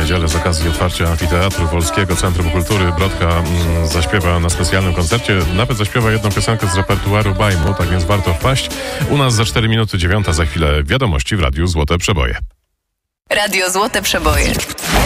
niedzielę z okazji otwarcia Amfiteatru Wolskiego Centrum Kultury. Brodka zaśpiewa na specjalnym koncercie. Nawet zaśpiewa jedną piosenkę z repertuaru Bajmu, tak więc warto wpaść. U nas za 4 minuty 9, za chwilę wiadomości w Radiu Złote Przeboje. Radio Złote Przeboje.